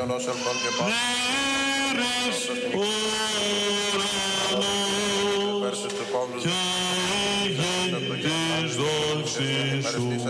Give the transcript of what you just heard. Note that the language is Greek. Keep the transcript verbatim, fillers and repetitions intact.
Αγιονός ελθόν και πάσης. Ουρανός και ηγείς δόξης σου.